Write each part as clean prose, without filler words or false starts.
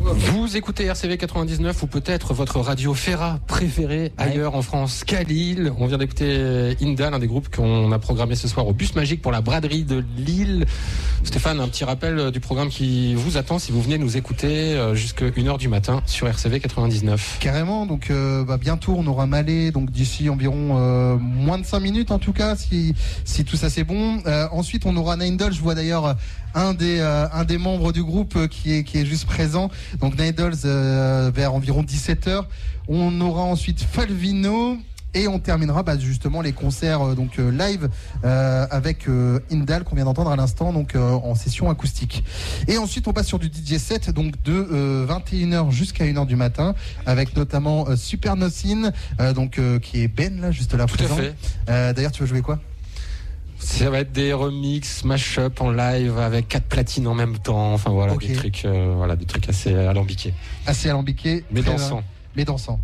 Vous écoutez RCV 99 ou peut-être votre radio Ferra préférée ailleurs en France qu'à Lille. On vient d'écouter Indal, un des groupes qu'on a programmé ce soir au Bus Magique pour la braderie de Lille. Stéphane, un petit rappel du programme qui vous attend si vous venez nous écouter jusqu'à 1h du matin sur RCV 99. Carrément, donc bientôt on aura Malais, donc d'ici environ moins de 5 minutes en tout cas, si tout ça c'est bon. Ensuite on aura Nine-Dolls, je vois d'ailleurs un des membres du groupe qui est juste présent. Donc Nine-Dolls vers environ 17h. On aura ensuite Falvino. Et on terminera justement les concerts live avec Indal qu'on vient d'entendre à l'instant, donc en session acoustique. Et ensuite on passe sur du DJ set, donc de 21h jusqu'à 1h du matin, avec notamment Super Nocin, qui est Ben là, juste là présent. Tout à fait. D'ailleurs tu veux jouer quoi ? Ça va être des remixes, mash-up en live avec 4 platines en même temps. Enfin voilà, okay. des trucs assez alambiqués. Assez alambiqués, mais dansants. Mais dansants.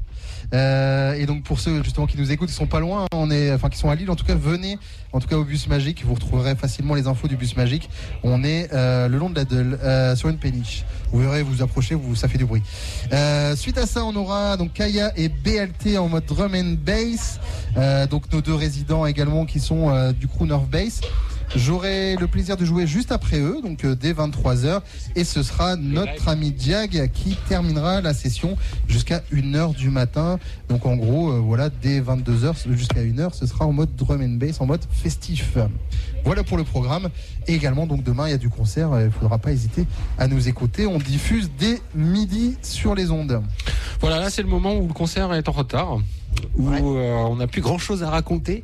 Et donc pour ceux justement qui nous écoutent, qui sont pas loin, qui sont à Lille, en tout cas venez, en tout cas au Bus Magique, vous retrouverez facilement les infos du Bus Magique. On est le long de la Deule, sur une péniche. Vous verrez, vous approchez, ça fait du bruit. Suite à ça, on aura donc Kaya et BLT en mode drum and bass, donc nos deux résidents également qui sont du crew Nerve Bass. J'aurai le plaisir de jouer juste après eux, donc dès 23h, et ce sera notre ami Diag qui terminera la session jusqu'à 1h du matin. Donc en gros, dès 22h jusqu'à 1h, ce sera en mode drum and bass, en mode festif. Voilà pour le programme. Et également, donc demain, il y a du concert, il ne faudra pas hésiter à nous écouter. On diffuse dès midi sur les ondes. Voilà, là c'est le moment où le concert est en retard, où on n'a plus grand chose à raconter.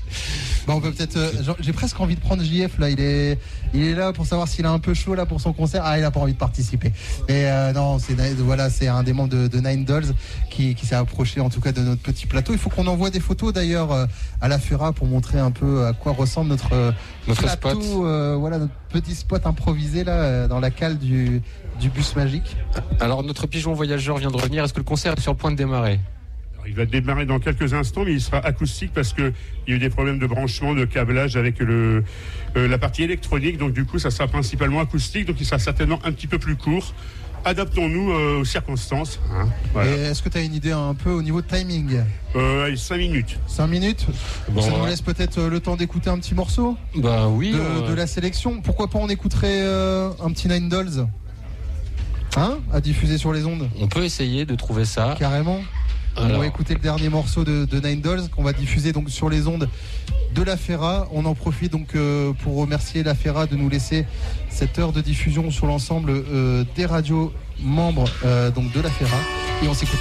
On peut peut-être. J'ai presque envie de prendre JF là. Il est là pour savoir s'il a un peu chaud là pour son concert. Ah, il a pas envie de participer. Et non, c'est un des membres de Nine-Dolls qui s'est approché en tout cas de notre petit plateau. Il faut qu'on envoie des photos d'ailleurs à la Ferra pour montrer un peu à quoi ressemble notre plateau, spot. Notre petit spot improvisé là dans la cale du Bus Magique. Alors notre pigeon voyageur vient de revenir. Est-ce que le concert est sur le point de démarrer ? Il va démarrer dans quelques instants, mais il sera acoustique parce qu'il y a eu des problèmes de branchement, de câblage avec la partie électronique. Donc du coup, ça sera principalement acoustique, donc il sera certainement un petit peu plus court. Adaptons-nous aux circonstances. Voilà. Et est-ce que tu as une idée un peu au niveau de timing ? 5 minutes. 5 minutes ? Ça nous laisse peut-être le temps d'écouter un petit morceau ? Bah oui. De la sélection. Pourquoi pas on écouterait un petit Nine-Dolls ? À diffuser sur les ondes ? On peut essayer de trouver ça. Carrément. On va écouter le dernier morceau de Nine-Dolls qu'on va diffuser donc sur les ondes de la Ferra. On en profite donc pour remercier la Ferra de nous laisser cette heure de diffusion sur l'ensemble des radios membres donc de la Ferra. Et on s'écoute